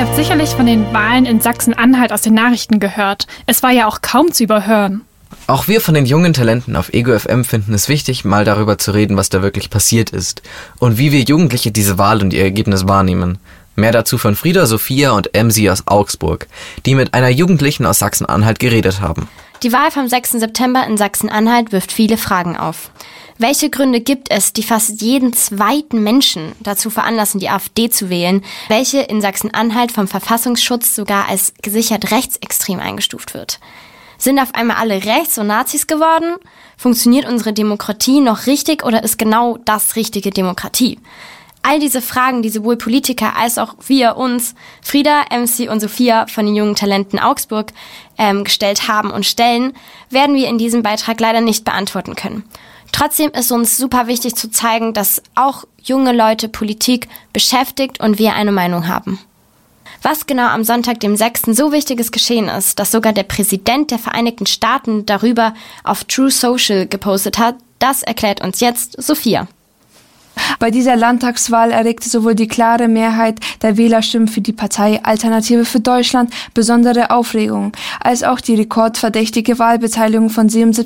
Ihr habt sicherlich von den Wahlen in Sachsen-Anhalt aus den Nachrichten gehört. Es war ja auch kaum zu überhören. Auch wir von den jungen Talenten auf Ego FM finden es wichtig, mal darüber zu reden, was da wirklich passiert ist und wie wir Jugendliche diese Wahl und ihr Ergebnis wahrnehmen. Mehr dazu von Frieda, Sophia und Emsi aus Augsburg, die mit einer Jugendlichen aus Sachsen-Anhalt geredet haben. Die Wahl vom 6. September in Sachsen-Anhalt wirft viele Fragen auf. Welche Gründe gibt es, die fast jeden zweiten Menschen dazu veranlassen, die AfD zu wählen, welche in Sachsen-Anhalt vom Verfassungsschutz sogar als gesichert rechtsextrem eingestuft wird? Sind auf einmal alle rechts und Nazis geworden? Funktioniert unsere Demokratie noch richtig oder ist genau das richtige Demokratie? All diese Fragen, die sowohl Politiker als auch wir uns, Frieda, Emsi und Sophia von den jungen Talenten Augsburg gestellt haben und stellen, werden wir in diesem Beitrag leider nicht beantworten können. Trotzdem ist uns super wichtig zu zeigen, dass auch junge Leute Politik beschäftigt und wir eine Meinung haben. Was genau am Sonntag, dem 6. so Wichtiges geschehen ist, dass sogar der Präsident der Vereinigten Staaten darüber auf True Social gepostet hat, das erklärt uns jetzt Sophia. Bei dieser Landtagswahl erregte sowohl die klare Mehrheit der Wählerstimmen für die Partei Alternative für Deutschland besondere Aufregung, als auch die rekordverdächtige Wahlbeteiligung von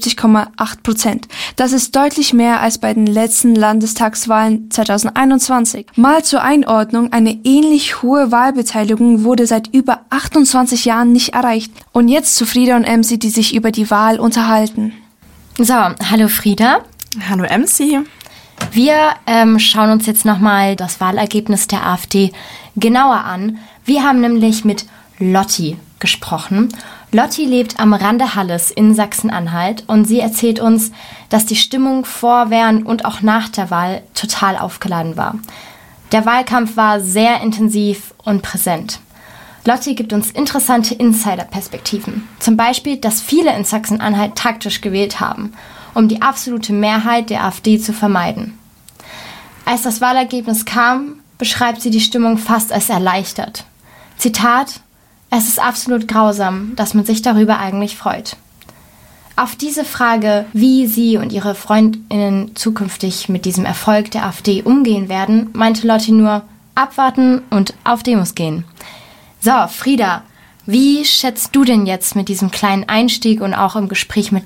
77,8%. Das ist deutlich mehr als bei den letzten Landestagswahlen 2021. Mal zur Einordnung, eine ähnlich hohe Wahlbeteiligung wurde seit über 28 Jahren nicht erreicht. Und jetzt zu Frieda und Emsi, die sich über die Wahl unterhalten. So, hallo Frieda. Hallo Emsi. Wir schauen uns jetzt nochmal das Wahlergebnis der AfD genauer an. Wir haben nämlich mit Lotti gesprochen. Lotti lebt am Rande Halles in Sachsen-Anhalt und sie erzählt uns, dass die Stimmung vor, während und auch nach der Wahl total aufgeladen war. Der Wahlkampf war sehr intensiv und präsent. Lotti gibt uns interessante Insider-Perspektiven. Zum Beispiel, dass viele in Sachsen-Anhalt taktisch gewählt haben, um die absolute Mehrheit der AfD zu vermeiden. Als das Wahlergebnis kam, beschreibt sie die Stimmung fast als erleichtert. Zitat: Es ist absolut grausam, dass man sich darüber eigentlich freut. Auf diese Frage, wie sie und ihre FreundInnen zukünftig mit diesem Erfolg der AfD umgehen werden, meinte Lotti nur: abwarten und auf Demos gehen. So, Frieda, wie schätzt du denn jetzt mit diesem kleinen Einstieg und auch im Gespräch mit